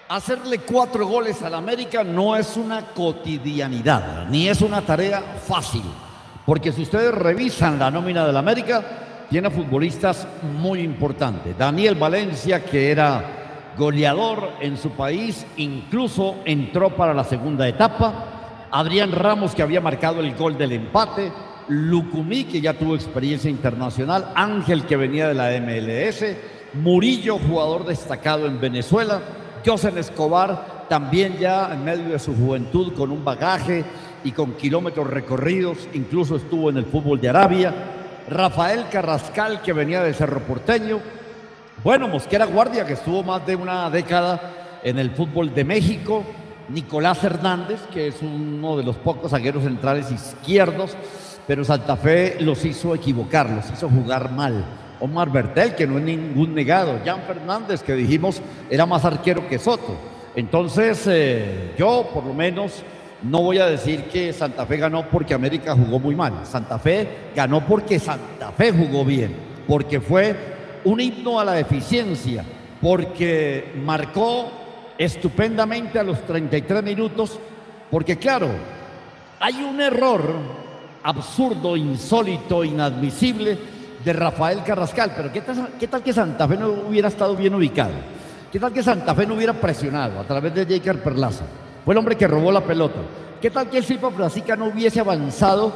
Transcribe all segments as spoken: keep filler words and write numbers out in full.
Hacerle cuatro goles al América no es una cotidianidad, ni es una tarea fácil, porque si ustedes revisan la nómina del América, tiene futbolistas muy importantes. Daniel Valencia, que era goleador en su país, incluso entró para la segunda etapa. Adrián Ramos, que había marcado el gol del empate. Lucumí, que ya tuvo experiencia internacional. Ángel, que venía de la M L S. Murillo, jugador destacado en Venezuela. José Escobar, también ya en medio de su juventud, con un bagaje y con kilómetros recorridos, incluso estuvo en el fútbol de Arabia. Rafael Carrascal, que venía del Cerro Porteño. Bueno, Mosquera Guardia, que estuvo más de una década en el fútbol de México. Nicolás Hernández, que es uno de los pocos zagueros centrales izquierdos, pero Santa Fe los hizo equivocar, los hizo jugar mal. Omar Bertel, que no es ningún negado. Jan Fernández, que dijimos era más arquero que Soto. Entonces, eh, yo por lo menos no voy a decir que Santa Fe ganó porque América jugó muy mal. Santa Fe ganó porque Santa Fe jugó bien, porque fue un himno a la eficiencia, porque marcó estupendamente a los treinta y tres minutos, porque claro, hay un error absurdo, insólito, inadmisible de Rafael Carrascal, pero ¿qué tal, ¿qué tal que Santa Fe no hubiera estado bien ubicado? ¿Qué tal que Santa Fe no hubiera presionado a través de Jeiker Perlaza? Fue el hombre que robó la pelota. ¿Qué tal que el Silva Frasica no hubiese avanzado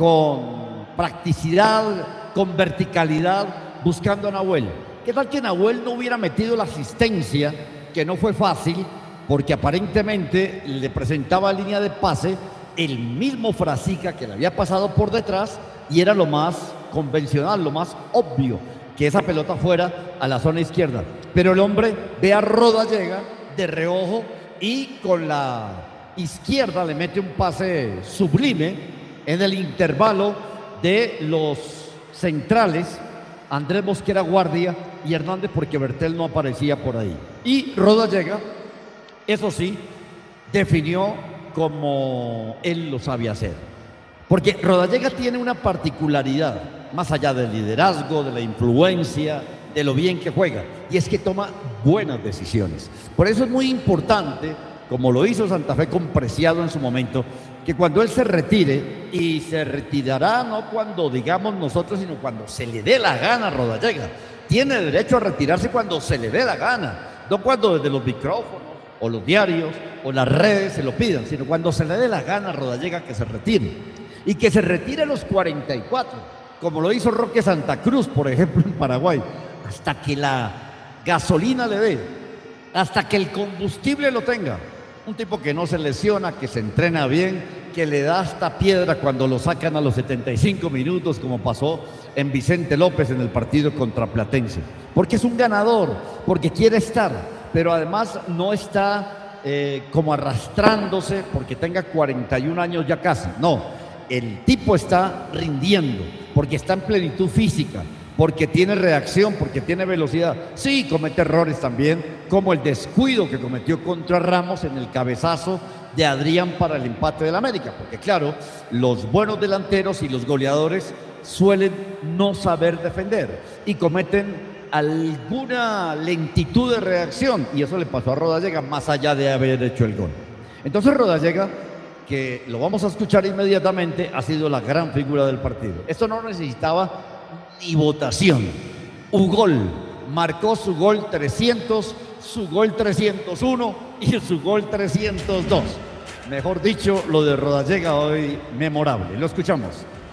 con practicidad, con verticalidad, buscando a Nahuel? ¿Qué tal que Nahuel no hubiera metido la asistencia, que no fue fácil, porque aparentemente le presentaba línea de pase el mismo Frasica que le había pasado por detrás y era lo más convencional, lo más obvio, que esa pelota fuera a la zona izquierda? Pero el hombre ve a Rodallega de reojo y con la izquierda le mete un pase sublime en el intervalo de los centrales, Andrés Mosquera Guardia y Hernández, porque Bertel no aparecía por ahí. Y Rodallega, eso sí, definió como él lo sabía hacer. Porque Rodallega tiene una particularidad, más allá del liderazgo, de la influencia, de lo bien que juega, y es que toma buenas decisiones. Por eso es muy importante, como lo hizo Santa Fe con Preciado en su momento, que cuando él se retire, y se retirará no cuando digamos nosotros, sino cuando se le dé la gana a Rodallega. Tiene derecho a retirarse cuando se le dé la gana, no cuando desde los micrófonos, o los diarios, o las redes se lo pidan, sino cuando se le dé la gana a Rodallega que se retire. Y que se retire a los cuarenta y cuatro, como lo hizo Roque Santa Cruz, por ejemplo, en Paraguay, hasta que la gasolina le dé, hasta que el combustible lo tenga. Un tipo que no se lesiona, que se entrena bien, que le da hasta piedra cuando lo sacan a los setenta y cinco minutos, como pasó en Vicente López en el partido contra Platense. Porque es un ganador, porque quiere estar, pero además no está eh, como arrastrándose porque tenga cuarenta y un años ya casi, no. El tipo está rindiendo, porque está en plenitud física, porque tiene reacción, porque tiene velocidad. Sí, comete errores también, como el descuido que cometió contra Ramos en el cabezazo de Adrián para el empate del América, porque claro, los buenos delanteros y los goleadores suelen no saber defender y cometen alguna lentitud de reacción, y eso le pasó a Rodallega más allá de haber hecho el gol. Entonces Rodallega, que lo vamos a escuchar inmediatamente, ha sido la gran figura del partido. Esto no necesitaba ni votación. Ugol marcó su gol trescientos, su gol trescientos uno y su gol trescientos dos. Mejor dicho, lo de Rodallega hoy memorable. Lo escuchamos.